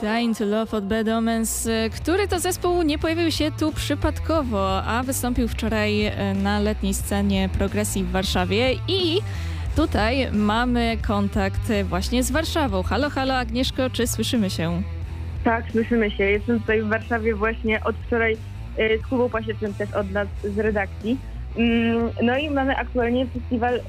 Dying to Love od Bad Omens, który to zespół nie pojawił się tu przypadkowo, a wystąpił wczoraj na letniej scenie Progresji w Warszawie i tutaj mamy kontakt właśnie z Warszawą. Halo, halo Agnieszko, czy słyszymy się? Tak, słyszymy się. Jestem tutaj w Warszawie właśnie od wczoraj z Kubą Pasiecznym też od nas z redakcji. No i mamy aktualnie festiwal